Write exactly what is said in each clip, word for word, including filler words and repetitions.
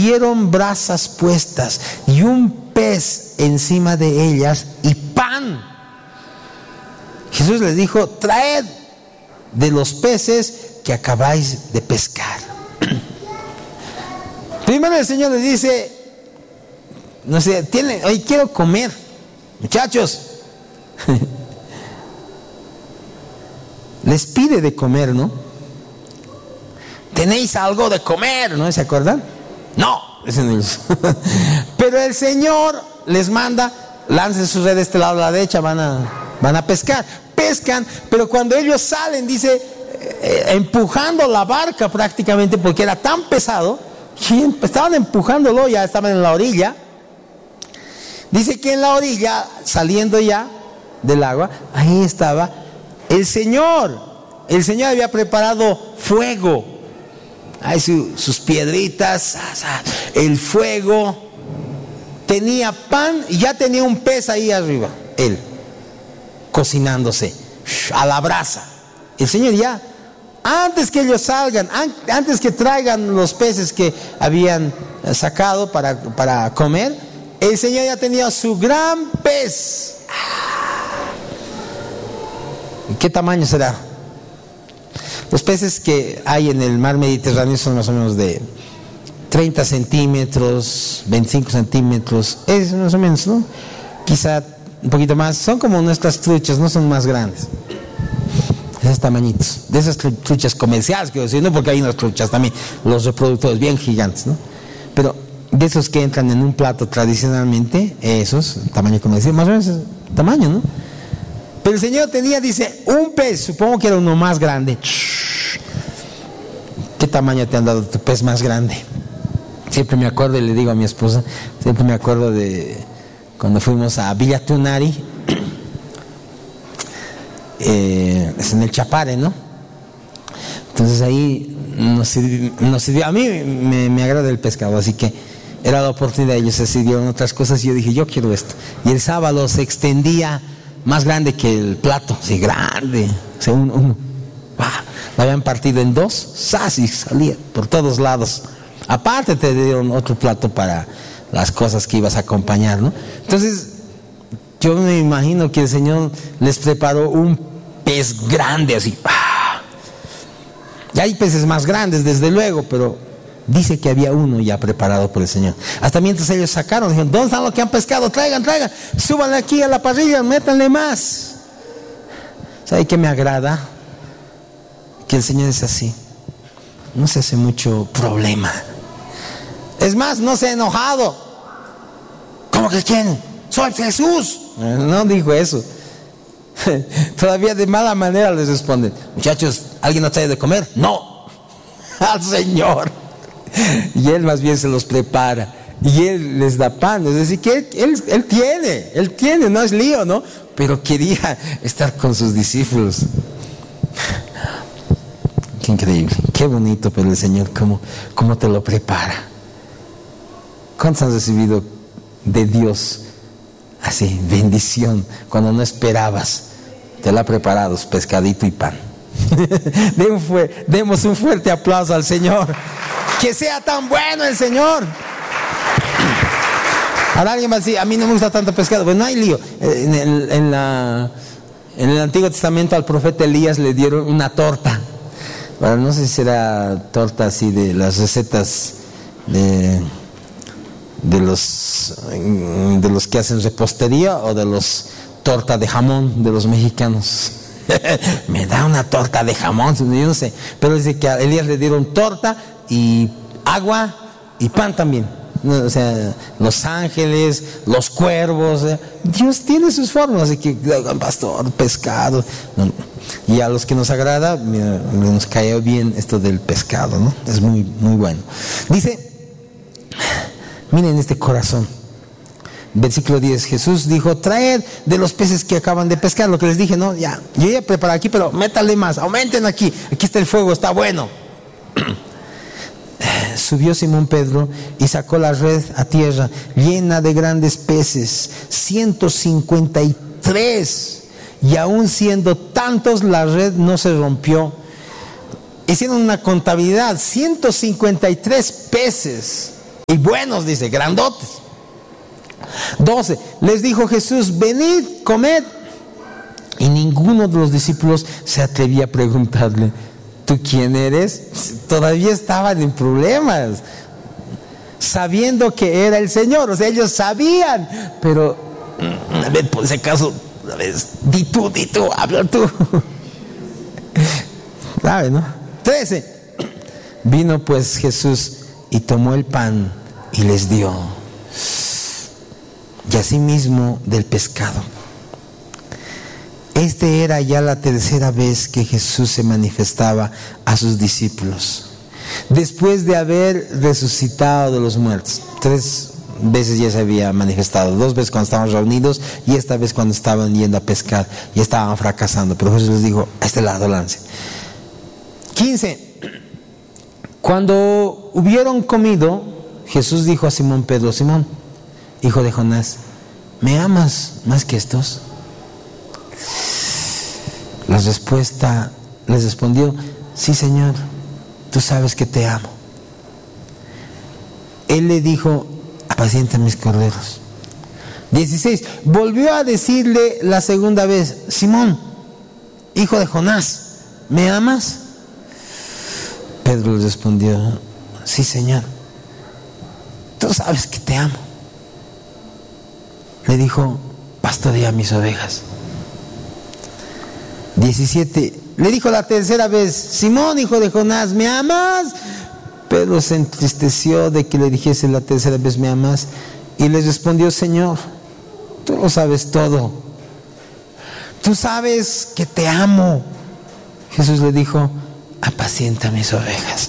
vieron brasas puestas y un pez encima de ellas y pan. Jesús les dijo: traed de los peces que acabáis de pescar. Primero el Señor les dice, no sé, tienen, hoy quiero comer, muchachos. Les pide de comer, ¿no? ¿Tenéis algo de comer? ¿No se acuerdan? No, dicen ellos. Pero el Señor les manda: lancen sus redes de este lado a la derecha, van a, van a pescar. Pescan, pero cuando ellos salen, dice, eh, empujando la barca prácticamente, porque era tan pesado, y estaban empujándolo, ya estaban en la orilla. Dice que en la orilla, saliendo ya del agua, ahí estaba el Señor. El Señor había preparado fuego. Hay su, sus piedritas, el fuego. Tenía pan y ya tenía un pez ahí arriba, él, cocinándose a la brasa. El Señor ya, antes que ellos salgan, antes que traigan los peces que habían sacado para, para comer, el Señor ya tenía su gran pez. ¿Y qué tamaño será? Los peces que hay en el mar Mediterráneo son más o menos de treinta centímetros, veinticinco centímetros, es más o menos, ¿no? Quizá un poquito más. Son como nuestras truchas, no son más grandes. Esos tamañitos, de esas truchas comerciales, quiero decir, no, porque hay unas truchas también, los reproductores bien gigantes, ¿no? Pero de esos que entran en un plato tradicionalmente, esos, tamaño comercial, más o menos ese tamaño, ¿no? Pero el Señor tenía, dice, un pez, supongo que era uno más grande. ¿Qué tamaño te han dado tu pez más grande? Siempre me acuerdo, y le digo a mi esposa, siempre me acuerdo de cuando fuimos a Villa Tunari, eh, es en el Chapare, ¿no? Entonces ahí nos sirvió, nos sirvió a mí me, me agrada el pescado, así que era la oportunidad. Ellos se sirvieron otras cosas y yo dije, yo quiero esto. Y el sábado se extendía más grande que el plato, sí, grande, o sea, uno, uno. ¡Bah! Lo habían partido en dos, ¡zas! Y salía por todos lados. Aparte te dieron otro plato para las cosas que ibas a acompañar, ¿no? Entonces yo me imagino que el Señor les preparó un pez grande así. ¡Ah! Y hay peces más grandes, desde luego, pero dice que había uno ya preparado por el Señor. Hasta mientras ellos sacaron, dijeron, ¿dónde están los que han pescado? Traigan, traigan, súbanle aquí a la parrilla, métanle más. ¿Sabe qué me agrada? Que el Señor es así, no se hace mucho problema. Es más, no se ha enojado. ¿Cómo que quién? Soy Jesús. No dijo eso. Todavía de mala manera les responden, muchachos, ¿alguien nos trae de comer? No, al Señor. Y Él más bien se los prepara y Él les da pan. Es decir, que Él, él, él tiene, Él tiene, no es lío, ¿no? Pero quería estar con sus discípulos. Qué increíble, qué bonito, pero el Señor cómo, cómo te lo prepara. ¿Cuántos han recibido de Dios así, bendición, cuando no esperabas? Te lo ha preparado, pescadito y pan. Demos un fuerte aplauso al Señor. Que sea tan bueno el Señor. Ahora alguien va a decir, a mí no me gusta tanto pescado. Pues no hay lío. En el, en la, en el Antiguo Testamento al profeta Elías le dieron una torta. Bueno, no sé si será torta así de las recetas de, de los de los que hacen repostería, o de los torta de jamón de los mexicanos. Me da una torta de jamón, yo no sé. Pero dice que a Elías le dieron torta y agua y pan también. O sea, los ángeles, los cuervos, o sea, Dios tiene sus formas, así que pastor, pescado. No, y a los que nos agrada, mira, nos cae bien esto del pescado, ¿no? Es muy, muy bueno. Dice, miren este corazón. Versículo diez, Jesús dijo, traed de los peces que acaban de pescar. Lo que les dije, no, ya, yo ya preparé aquí, pero métale más, aumenten aquí, aquí está el fuego, está bueno. Subió Simón Pedro y sacó la red a tierra llena de grandes peces, ciento cincuenta y tres, y aún siendo tantos la red no se rompió. Hicieron una contabilidad, ciento cincuenta y tres peces. y buenos, dice, grandotes. doce. Les dijo Jesús: venid, comed. Y ninguno de los discípulos se atrevía a preguntarle: ¿tú quién eres? Todavía estaban en problemas, sabiendo que era el Señor. O sea, ellos sabían, pero a ver, por ese caso, a ver, di tú, di tú, habla tú. ¿Sabe, no? trece. Vino pues Jesús y tomó el pan y les dio, y asimismo del pescado. Este era ya la tercera vez que Jesús se manifestaba a sus discípulos, después de haber resucitado de los muertos. Tres veces ya se había manifestado, dos veces cuando estaban reunidos y esta vez cuando estaban yendo a pescar y estaban fracasando. Pero Jesús les dijo: a este lado lance. quince. Cuando hubieron comido, Jesús dijo a Simón Pedro: Simón, hijo de Jonás, ¿me amas más que estos? La respuesta les respondió: sí, Señor, tú sabes que te amo. Él le dijo: apacienta mis corderos. dieciséis. Volvió a decirle la segunda vez: Simón, hijo de Jonás, ¿me amas? Pedro le respondió: sí, Señor, tú sabes que te amo. Le dijo: pastorea mis ovejas. diecisiete. Le dijo la tercera vez: Simón, hijo de Jonás, ¿me amas? Pedro se entristeció de que le dijese la tercera vez: ¿me amas? Y le respondió: Señor, tú lo sabes todo, tú sabes que te amo. Jesús le dijo: apacienta mis ovejas.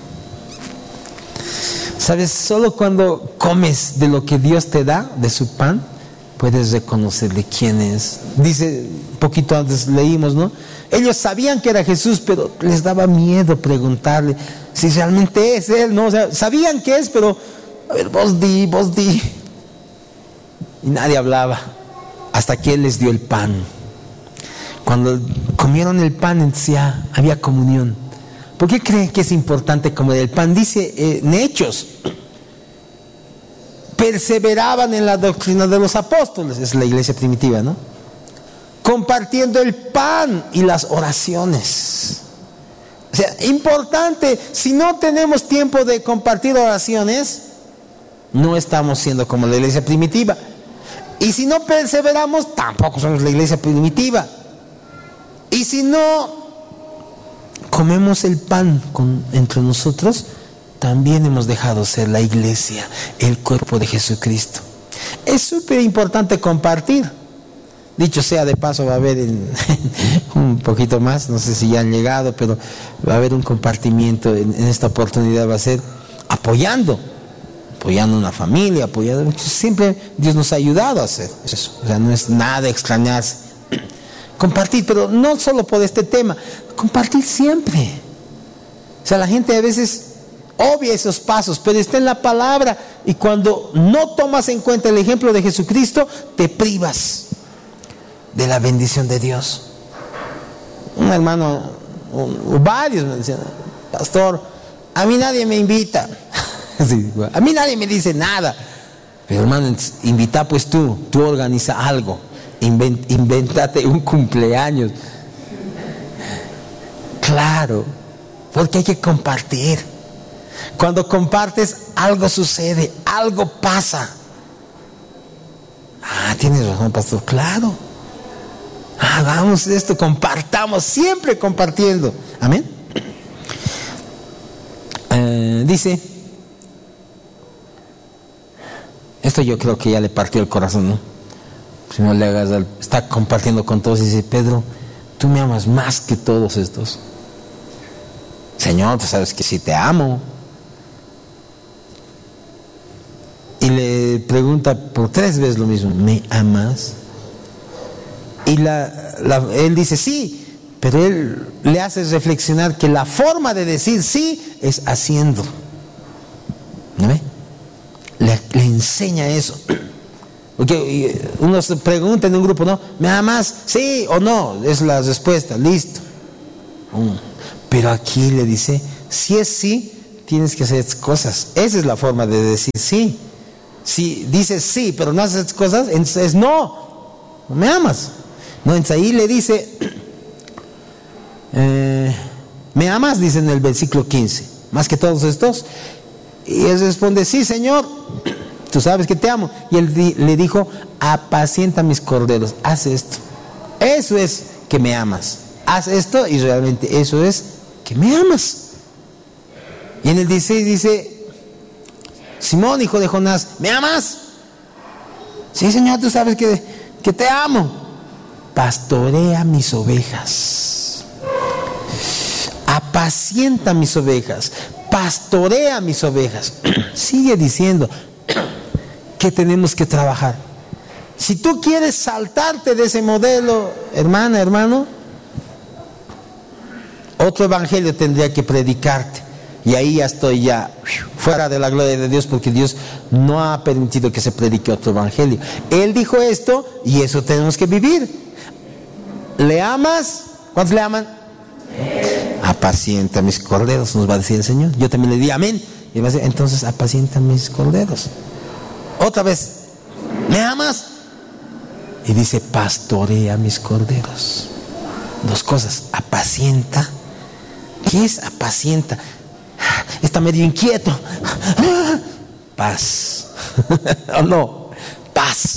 ¿Sabes? Solo cuando comes de lo que Dios te da, de su pan, puedes reconocerle quién es. Dice, un poquito antes leímos, ¿no? Ellos sabían que era Jesús, pero les daba miedo preguntarle si realmente es Él, ¿no? O sea, sabían que es, pero, a ver, vos di, vos di. Y nadie hablaba, hasta que Él les dio el pan. Cuando comieron el pan, entonces ya había comunión. ¿Por qué creen que es importante comer el pan? Dice eh, en Hechos: perseveraban en la doctrina de los apóstoles, es la iglesia primitiva, ¿no? Compartiendo el pan y las oraciones. O sea, importante, si no tenemos tiempo de compartir oraciones, no estamos siendo como la iglesia primitiva. Y si no perseveramos, tampoco somos la iglesia primitiva. Y si no comemos el pan con, entre nosotros, también hemos dejado ser la iglesia, el cuerpo de Jesucristo. Es súper importante compartir. Dicho sea de paso, va a haber en, un poquito más, no sé si ya han llegado, pero va a haber un compartimiento en, en esta oportunidad. Va a ser apoyando, apoyando una familia, apoyando. Siempre Dios nos ha ayudado a hacer eso. O sea, no es nada extrañarse. Compartir, pero no solo por este tema, compartir siempre. O sea, la gente a veces obvia esos pasos, pero está en la palabra, y cuando no tomas en cuenta el ejemplo de Jesucristo, te privas de la bendición de Dios. Un hermano, un, varios me decían: pastor, a mí nadie me invita. Sí, a mí nadie me dice nada. Pero hermano, invita pues tú, tú organiza algo. Invent, invéntate un cumpleaños. Claro, porque hay que compartir. Cuando compartes, algo sucede, algo pasa. Ah, tienes razón, pastor, claro. Hagamos esto, compartamos, siempre compartiendo. Amén. Eh, dice, esto yo creo que ya le partió el corazón, ¿no? Si no le hagas, está compartiendo con todos y dice: Pedro, tú me amas más que todos estos. Señor, tú sabes que sí te amo. Y le pregunta por tres veces lo mismo: ¿me amas? Y la, la, él dice sí, pero él le hace reflexionar que la forma de decir sí es haciendo. ¿No ve? Le, le enseña eso. Porque uno se pregunta en un grupo, ¿no? ¿Me amas? Sí o no, es la respuesta, listo. Pero aquí le dice, si es sí, tienes que hacer estas cosas. Esa es la forma de decir sí. Si dices sí, pero no haces estas cosas, entonces no, no me amas. No, entonces ahí le dice, eh, ¿me amas? Dice en el versículo quince, más que todos estos. Y él responde, sí, Señor, tú sabes que te amo. Y él di, le dijo, apacienta mis corderos, haz esto. Eso es que me amas. Haz esto y realmente eso es que me amas. Y en el dieciséis dice, Simón, hijo de Jonás, ¿me amas? Sí, Señor, tú sabes que, que te amo. Pastorea mis ovejas. Apacienta mis ovejas. Pastorea mis ovejas. Sigue diciendo que tenemos que trabajar. Si tú quieres saltarte de ese modelo, hermana, hermano, otro evangelio tendría que predicarte. Y ahí ya estoy ya fuera de la gloria de Dios, porque Dios no ha permitido que se predique otro evangelio. Él dijo esto y eso tenemos que vivir. ¿Le amas? ¿Cuántos le aman? Apacienta mis corderos, nos va a decir el Señor. Yo también le di amén. Y va a decir, entonces apacienta mis corderos. Otra vez, ¿me amas? Y dice, pastorea mis corderos. Dos cosas, apacienta. ¿Qué es apacienta? Está medio inquieto. Paz. ¿O no? Paz.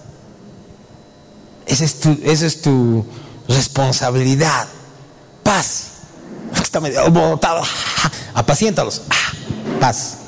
Esa es tu, esa es tu responsabilidad. Paz. Está medio alborotado. Apaciéntalos. Paz.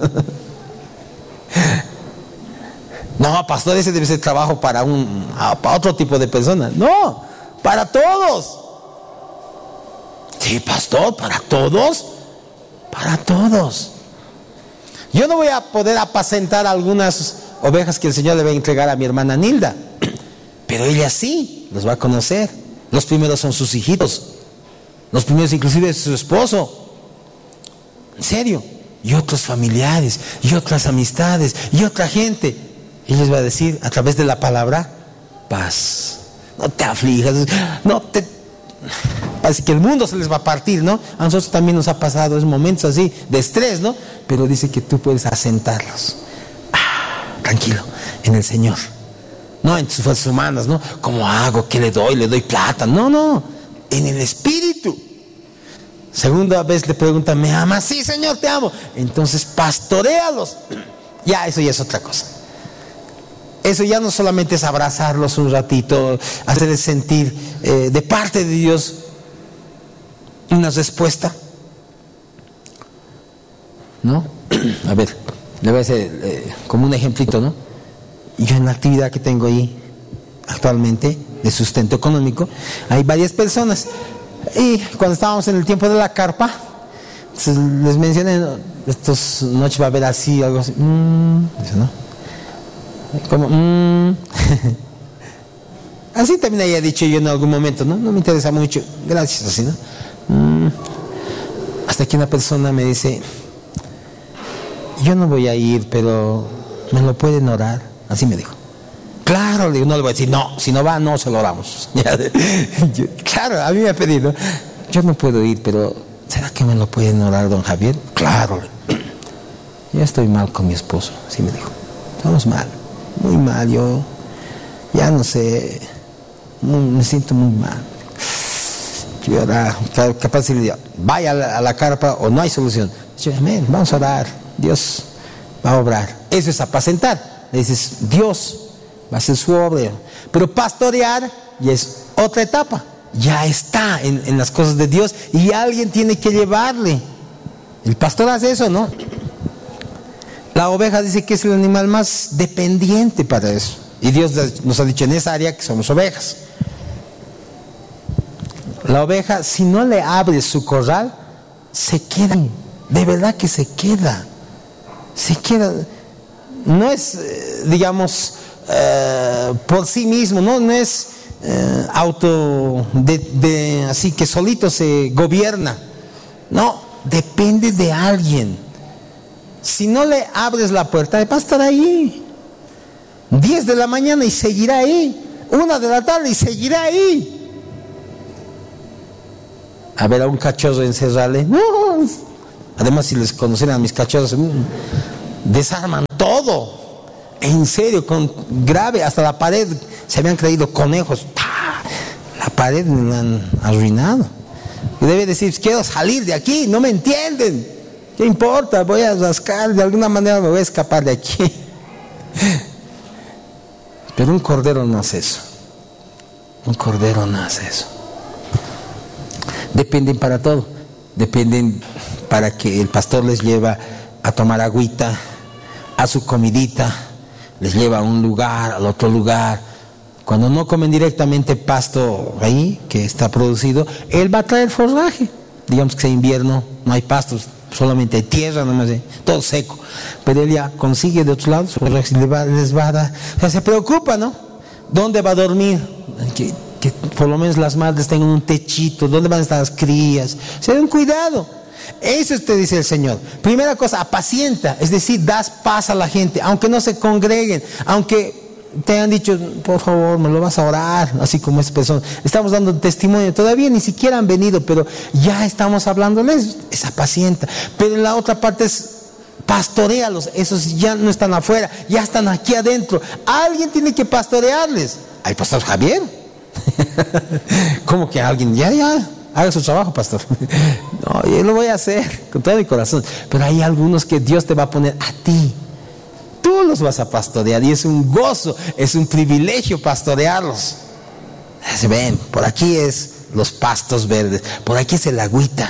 No, pastor, ese debe ser trabajo para un para otro tipo de personas. No, para todos. Sí, pastor, para todos. Para todos. Yo no voy a poder apacentar algunas ovejas que el Señor le va a entregar a mi hermana Nilda, pero ella sí los va a conocer. Los primeros son sus hijitos, los primeros inclusive es su esposo, en serio, y otros familiares, y otras amistades, y otra gente. Y les va a decir a través de la palabra, paz. No te aflijas, no te... Parece que el mundo se les va a partir, ¿no? A nosotros también nos ha pasado esos momentos así de estrés, ¿no? Pero dice que tú puedes asentarlos. Ah, tranquilo, en el Señor. No en tus fuerzas humanas, ¿no? ¿Cómo hago? ¿Qué le doy? ¿Le doy plata? No, no, en el Espíritu. Segunda vez le pregunta, ¿me amas? Sí, Señor, te amo. Entonces pastoréalos. Ya, eso ya es otra cosa. Eso ya no solamente es abrazarlos un ratito, hacerles sentir eh, de parte de Dios una respuesta, ¿no? A ver, le voy a hacer eh, como un ejemplito, ¿no? Yo en la actividad que tengo ahí actualmente de sustento económico, hay varias personas. Y cuando estábamos en el tiempo de la carpa, les mencioné, ¿no? Estas noches va a haber así, algo así, mmm, eso, ¿no? Como, mmm. Así también había dicho yo en algún momento, ¿no? No me interesa mucho, gracias, así, ¿no? Mm. Hasta que una persona me dice, yo no voy a ir, pero ¿me lo pueden orar? Así me dijo. Claro, le digo, no le voy a decir, no, si no va, no se lo oramos. Yo, claro, a mí me ha pedido, yo no puedo ir, pero ¿será que me lo pueden orar, don Javier? Claro. Yo estoy mal con mi esposo, así me dijo. Estamos mal. Muy mal, yo ya no sé, muy, me siento muy mal. Yo ahora, capaz de decirle, vaya a la, a la carpa o no hay solución. Yo, amén, vamos a orar, Dios va a obrar. Eso es apacentar. Le dices, Dios va a hacer su obra. Pero pastorear ya es otra etapa. Ya está en, en las cosas de Dios y alguien tiene que llevarle. El pastor hace eso, ¿no? La oveja dice que es el animal más dependiente para eso. Y Dios nos ha dicho en esa área que somos ovejas. La oveja, si no le abres su corral, se queda. De verdad que se queda. Se queda. No es, digamos, eh, por sí mismo, no, no es eh, auto, de, de, así que solito se gobierna. No, depende de alguien. Si no le abres la puerta, va a estar ahí. diez de la mañana y seguirá ahí. una de la tarde y seguirá ahí. A ver a un cachorro encerrarle. No, Además, si les conocieran a mis cachorros, desarman todo. En serio, con grave, hasta la pared se habían creído conejos. ¡Pah! La pared me la han arruinado. Y debe decir, quiero salir de aquí, no me entienden. ¿Qué importa? Voy a rascar, de alguna manera me voy a escapar de aquí. Pero un cordero no hace eso. Un cordero no hace eso. Dependen para todo. Dependen para que el pastor les lleva a tomar agüita, a su comidita, les lleva a un lugar, al otro lugar. Cuando no comen directamente pasto ahí, que está producido, él va a traer forraje. Digamos que sea invierno, no hay pastos, solamente hay tierra, nomás, ¿eh? Todo seco. Pero él ya consigue de otros lados, forraje, les va, les va a dar. O sea, se preocupa, ¿no? ¿Dónde va a dormir? Que, que por lo menos las madres tengan un techito. ¿Dónde van a estar las crías? Se den cuidado. Eso te dice el Señor. Primera cosa, apacienta, es decir, das paz a la gente, aunque no se congreguen, aunque te han dicho, por favor, me lo vas a orar, así como esta persona. Estamos dando testimonio, todavía ni siquiera han venido, pero ya estamos hablándoles, es apacienta. Pero en la otra parte es pastorealos, esos ya no están afuera, ya están aquí adentro. Alguien tiene que pastorearles. ¿Hay pastor Javier? ¿Cómo que alguien? Ya, ya. Haga su trabajo, pastor. No, yo lo voy a hacer con todo mi corazón. Pero hay algunos que Dios te va a poner a ti. Tú los vas a pastorear y es un gozo, es un privilegio pastorearlos. Se ven, por aquí es los pastos verdes, por aquí es el agüita.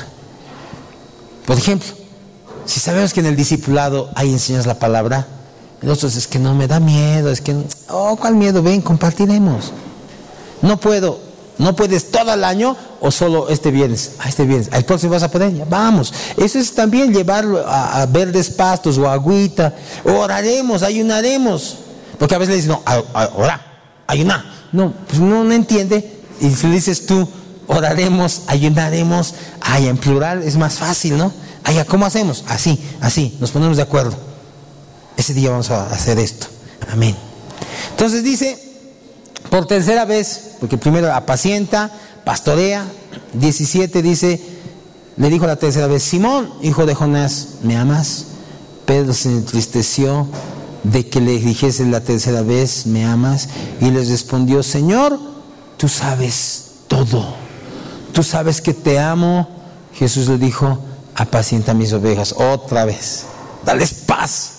Por ejemplo, si sabemos que en el discipulado ahí enseñas la palabra, nosotros es que no me da miedo, es que, oh, ¿cuál miedo? Ven, compartiremos. No puedo. No puedes todo el año o solo este viernes. Ah, este viernes. El próximo vas a poder. Ya, vamos. Eso es también llevarlo a, a verdes pastos o agüita. Oraremos, ayunaremos. Porque a veces le dicen, no, a, a, ora, ayunar. No, pues no, no entiende. Y si le dices tú, oraremos, ayunaremos. Ay, en plural es más fácil, ¿no? Ay, ¿cómo hacemos? Así, así. Nos ponemos de acuerdo. Ese día vamos a hacer esto. Amén. Entonces dice, por tercera vez, porque primero apacienta, pastorea. diecisiete dice, le dijo la tercera vez, Simón, hijo de Jonás, ¿me amas? Pedro se entristeció de que le dijese la tercera vez, ¿me amas? Y les respondió, Señor, tú sabes todo, tú sabes que te amo. Jesús le dijo, apacienta mis ovejas. Otra vez, dales paz.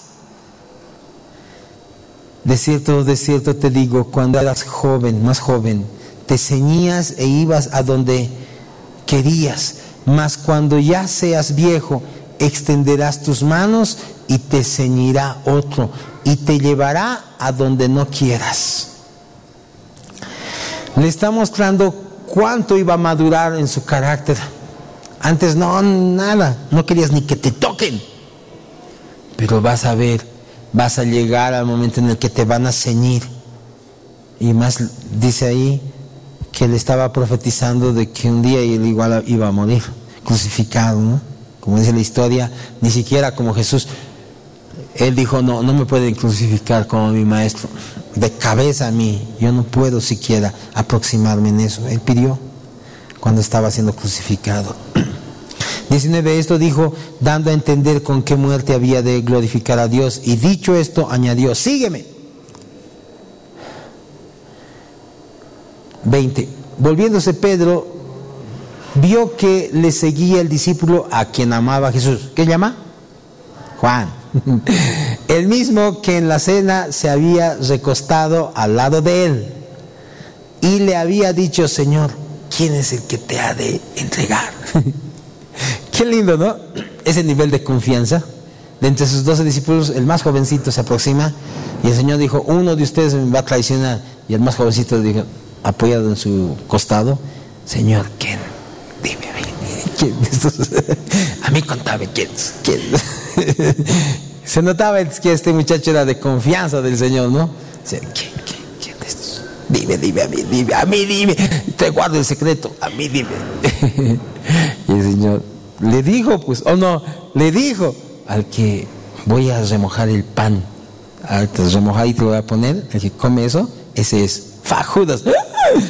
De cierto, de cierto te digo, cuando eras joven, más joven, te ceñías e ibas a donde querías, mas cuando ya seas viejo, extenderás tus manos y te ceñirá otro, y te llevará a donde no quieras. Le está mostrando cuánto iba a madurar en su carácter. Antes no, nada, no querías ni que te toquen, pero vas a ver, vas a llegar al momento en el que te van a ceñir. Y más dice ahí que le estaba profetizando de que un día él igual iba a morir crucificado, ¿no? Como dice la historia, ni siquiera como Jesús. Él dijo, no, no me pueden crucificar como mi maestro, de cabeza a mí, yo no puedo siquiera aproximarme en eso. Él pidió cuando estaba siendo crucificado. diecinueve, esto dijo dando a entender con qué muerte había de glorificar a Dios, y dicho esto añadió, sígueme. veinte, volviéndose Pedro, vio que le seguía el discípulo a quien amaba a Jesús. ¿Qué llama? Juan. El mismo que en la cena se había recostado al lado de él y le había dicho, Señor, ¿quién es el que te ha de entregar? Qué lindo, ¿no? Ese nivel de confianza. De entre sus doce discípulos, el más jovencito se aproxima y el Señor dijo, uno de ustedes me va a traicionar. Y el más jovencito dijo, apoyado en su costado, Señor, ¿quién? Dime, ¿quién? A mí contame, ¿quién? ¿Quién? Se notaba que este muchacho era de confianza del Señor, ¿no? ¿Quién, quién, quién de estos? Dime, dime, a mí, dime, a mí, dime. Te guardo el secreto, a mí, dime. Y el Señor le dijo, pues, o oh no, le dijo al que voy a remojar el pan, al que remojar y te lo voy a poner, el que come eso, ese es Judas.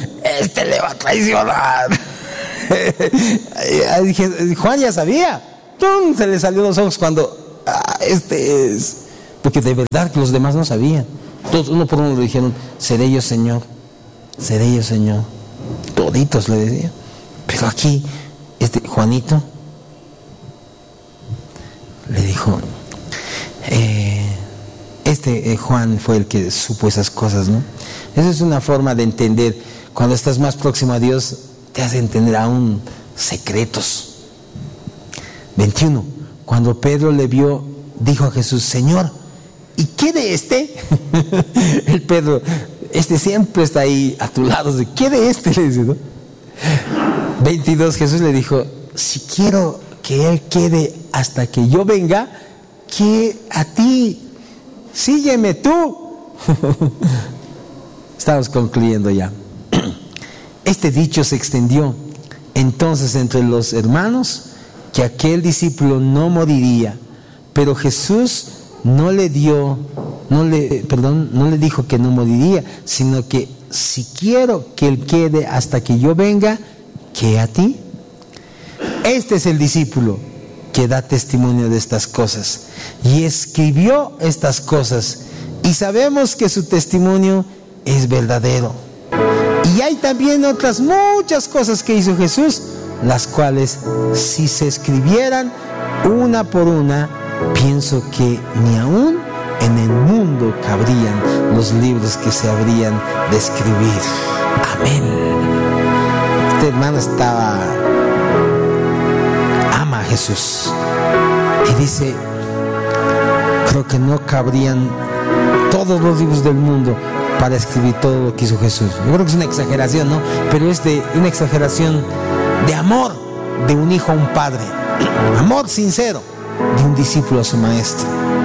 Este le va a traicionar. Juan ya sabía, ¡tum!, se le salió los ojos cuando, ah, este es, porque de verdad que los demás no sabían. Todos uno por uno le dijeron, seré yo Señor, seré yo Señor. Toditos le decían. Pero aquí, este Juanito le dijo, eh, este eh, Juan fue el que supo esas cosas, ¿no? Esa es una forma de entender. Cuando estás más próximo a Dios, te hace entender aún secretos. veintiuno. Cuando Pedro le vio, dijo a Jesús, Señor, ¿y qué de este? El Pedro, este siempre está ahí a tu lado. ¿Qué de este? Le dice, ¿no? veintidós. Jesús le dijo, si quiero que él quede hasta que yo venga, que a ti, sígueme tú. Estamos concluyendo ya. Este dicho se extendió entonces entre los hermanos, que aquel discípulo no moriría, pero Jesús no le dio, no le, perdón, no le dijo que no moriría, sino que si quiero que él quede hasta que yo venga, ¿qué a ti? Este es el discípulo que da testimonio de estas cosas y escribió estas cosas, y sabemos que su testimonio es verdadero. Y hay también otras muchas cosas que hizo Jesús, las cuales, si se escribieran una por una, pienso que ni aún en el mundo cabrían los libros que se habrían de escribir. Amén. Este hermano estaba, ama a Jesús y dice, creo que no cabrían todos los libros del mundo para escribir todo lo que hizo Jesús. Yo creo que es una exageración, ¿no? Pero es de una exageración de amor de un hijo a un padre, amor sincero de un discípulo a su maestro.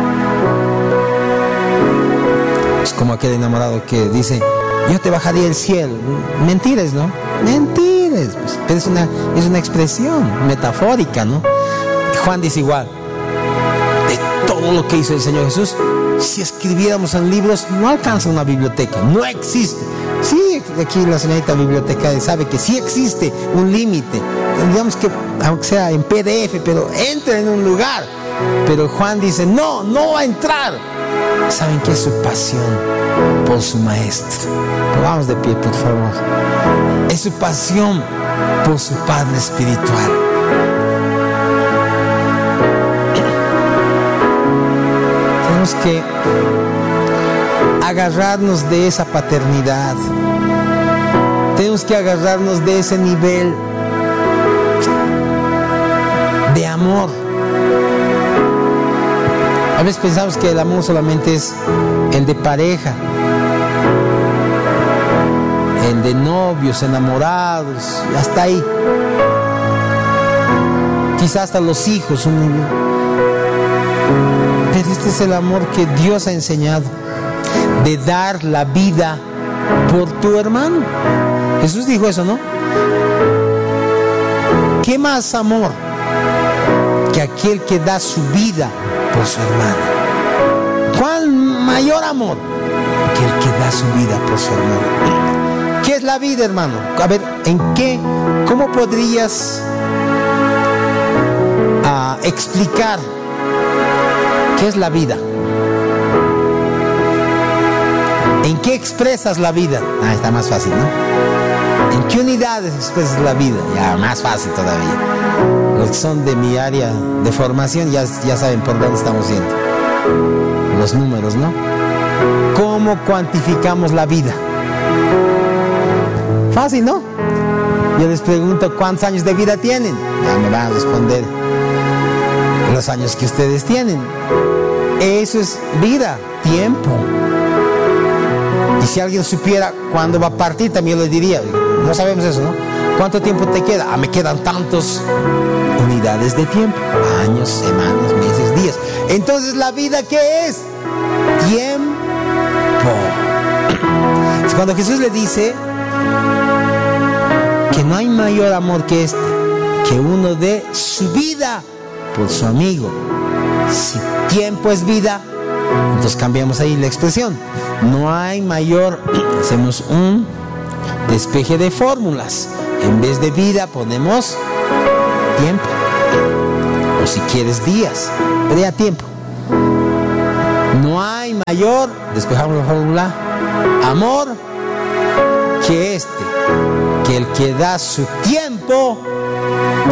Es como aquel enamorado que dice, yo te bajaría del cielo. Mentiras, ¿no? Mentiras, pues, pero es una, es una expresión metafórica, ¿no? Juan dice igual, de todo lo que hizo el Señor Jesús, si escribiéramos en libros, no alcanza una biblioteca, no existe. Sí, aquí la señorita bibliotecaria sabe que sí existe un límite, digamos que aunque sea en P D F, pero entra en un lugar. Pero Juan dice, no, no va a entrar. ¿Saben qué es su pasión por su maestro? Vamos de pie, por favor. Es su pasión por su Padre espiritual. Tenemos que agarrarnos de esa paternidad. Tenemos que agarrarnos de ese nivel de amor. A veces pensamos que el amor solamente es el de pareja, el de novios, enamorados, y hasta ahí. Quizás hasta los hijos. Un... Pero este es el amor que Dios ha enseñado, de dar la vida por tu hermano. Jesús dijo eso, ¿no? ¿Qué más amor que aquel que da su vida por su hermano? ¿Cuál mayor amor que el que da su vida por su hermano? ¿Qué es la vida, hermano? A ver, ¿en qué? ¿Cómo podrías uh, explicar qué es la vida? ¿En qué expresas la vida? Ah, está más fácil, ¿no? ¿En qué unidades expresas la vida? Ya, más fácil todavía. Los que son de mi área de formación ya, ya saben por dónde estamos yendo. Los números, ¿no? ¿Cómo cuantificamos la vida? Fácil, ¿no? Yo les pregunto, ¿cuántos años de vida tienen? Ya me van a responder los años que ustedes tienen. Eso es vida, tiempo. Y si alguien supiera cuándo va a partir, también lo diría. No sabemos eso, ¿no? ¿Cuánto tiempo te queda? Ah, me quedan tantos unidades de tiempo. Años, semanas, meses, días. Entonces, ¿la vida qué es? Tiempo. Cuando Jesús le dice que no hay mayor amor que este, que uno dé su vida por su amigo. Si tiempo es vida, entonces cambiamos ahí la expresión. No hay mayor, hacemos un despeje de fórmulas. En vez de vida ponemos tiempo. o si quieres días, pero ya tiempo. No hay mayor, despejamos la fórmula, amor que este, que el que da su tiempo